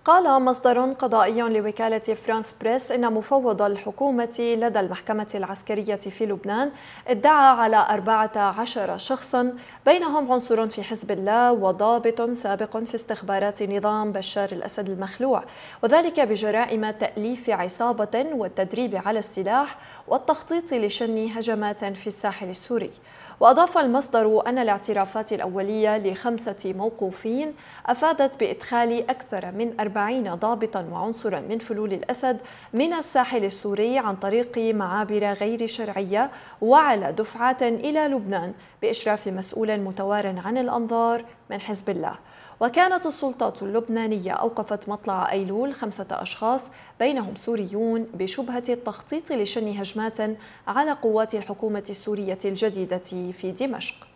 قال مصدر قضائي لوكالة فرانس بريس إن مفوض الحكومة لدى المحكمة العسكرية في لبنان ادعى على 14 شخصا بينهم عنصر في حزب الله وضابط سابق في استخبارات نظام بشار الأسد المخلوع، وذلك بجرائم تأليف عصابة والتدريب على السلاح والتخطيط لشن هجمات في الساحل السوري. وأضاف المصدر أن الاعترافات الأولية ل5 موقوفين أفادت بإدخال أكثر من 40 ضابطا وعنصرا من فلول الأسد من الساحل السوري عن طريق معابر غير شرعية وعلى دفعات إلى لبنان بإشراف مسؤول متوار عن الأنظار من حزب الله. وكانت السلطات اللبنانية أوقفت مطلع أيلول 5 أشخاص بينهم سوريون بشبهة التخطيط لشن هجمات على قوات الحكومة السورية الجديدة في دمشق.